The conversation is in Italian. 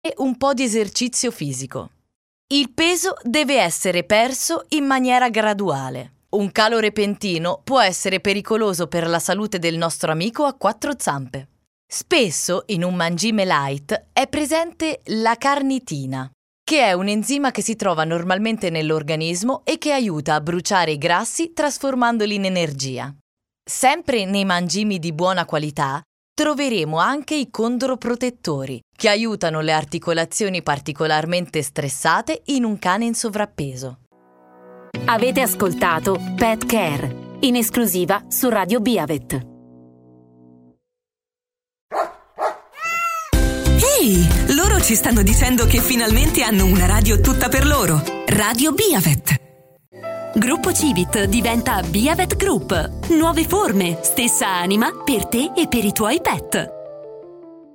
un po' di esercizio fisico. Il peso deve essere perso in maniera graduale. Un calo repentino può essere pericoloso per la salute del nostro amico a quattro zampe. Spesso in un mangime light è presente la carnitina, che è un enzima che si trova normalmente nell'organismo e che aiuta a bruciare i grassi trasformandoli in energia. Sempre nei mangimi di buona qualità troveremo anche i condroprotettori, che aiutano le articolazioni particolarmente stressate in un cane in sovrappeso. Avete ascoltato Pet Care, in esclusiva su Radio Biavet. Ehi, loro ci stanno dicendo che finalmente hanno una radio tutta per loro. Radio Biavet. Gruppo Civit diventa Biavet Group. Nuove forme, stessa anima per te e per i tuoi pet.